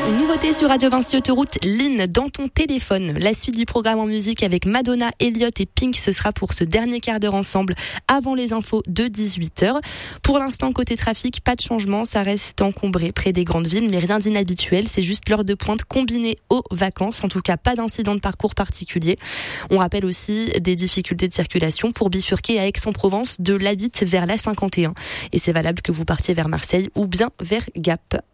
Une nouveauté sur Radio Vinci Autoroute, Lynn dans ton téléphone. La suite du programme en musique avec Madonna, Elliott et Pink, ce sera pour ce dernier quart d'heure ensemble avant les infos de 18h. Pour l'instant, côté trafic, pas de changement, ça reste encombré près des grandes villes, mais rien d'inhabituel, c'est juste l'heure de pointe combinée aux vacances. En tout cas, pas d'incident de parcours particulier. On rappelle aussi des difficultés de circulation pour bifurquer à Aix-en-Provence de l'Abitte vers la 51. Et c'est valable que vous partiez vers Marseille ou bien vers Gap.